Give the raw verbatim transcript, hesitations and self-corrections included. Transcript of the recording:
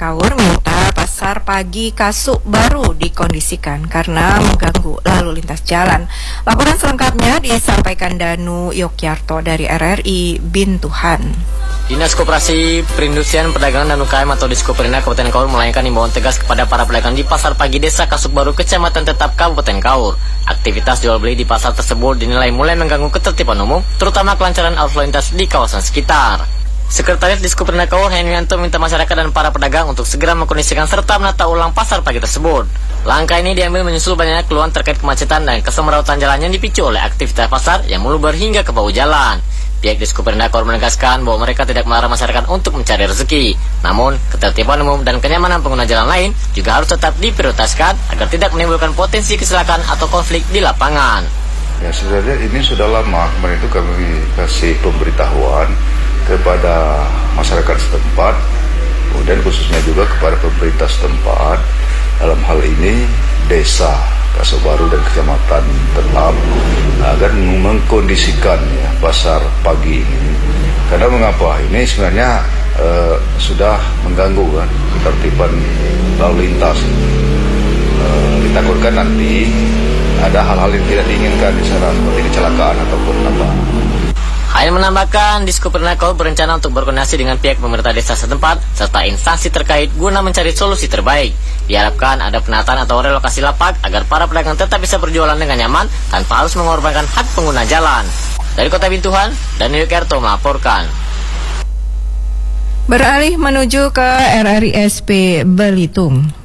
Kaur minta pasar pagi Kasuk baru dikondisikan karena mengganggu lalu lintas jalan. Laporan selengkapnya disampaikan Danu Yogyarto dari R R I Bintuhan. Dinas Koperasi Perindustrian Perdagangan dan U K M atau Diskoperina Kabupaten Kaur melayangkan imbauan tegas kepada para pedagang di Pasar Pagi Desa Kasuk Baru, Kecamatan Tetap, Kabupaten Kaur. Aktivitas jual beli di pasar tersebut dinilai mulai mengganggu ketertiban umum, terutama kelancaran arus lalu lintas di kawasan sekitar. Sekretariat Diskoperina Kaur Henrianto minta masyarakat dan para pedagang untuk segera mengkondisikan serta menata ulang pasar pagi tersebut. Langkah ini diambil menyusul banyaknya keluhan terkait kemacetan dan kesemerawutan jalan yang dipicu oleh aktivitas pasar yang meluber hingga ke bahu jalan. Pihak Diskoperina Kaur menegaskan bahwa mereka tidak melarang masyarakat untuk mencari rezeki. Namun, ketertiban umum dan kenyamanan pengguna jalan lain juga harus tetap diprioritaskan agar tidak menimbulkan potensi kecelakaan atau konflik di lapangan. Ya, sebenarnya ini sudah lama, kemarin itu kami kasih pemberitahuan kepada masyarakat setempat, kemudian khususnya juga kepada pemerintah setempat, dalam hal ini desa Kasuk Baru dan Kecamatan Tetap, agar mengkondisikan ya, pasar pagi ini. Karena mengapa? Ini sebenarnya eh, sudah mengganggu kan ketertiban lalu lintas. Eh, ditakutkan nanti ada hal-hal yang tidak diinginkan di sana, seperti kecelakaan ataupun apa. Hanya menambahkan, Diskoperina Kaur berencana untuk berkoordinasi dengan pihak pemerintah desa setempat serta instansi terkait guna mencari solusi terbaik. Diharapkan ada penataan atau relokasi lapak agar para pedagang tetap bisa berjualan dengan nyaman tanpa harus mengorbankan hak pengguna jalan. Dari Kota Bintuhan, Danu Yogyarto melaporkan. Beralih menuju ke R R I S P Belitung.